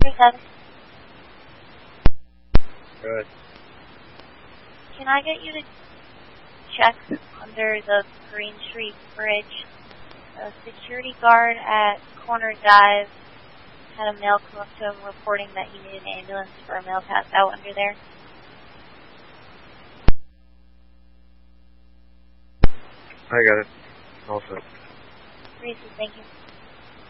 37. Good. Can I get you to check under the Green Street Bridge? A security guard at Corner Dive had a mail come up to him reporting that he needed an ambulance for a male passed out under there. I got it. Also. Reese, thank you.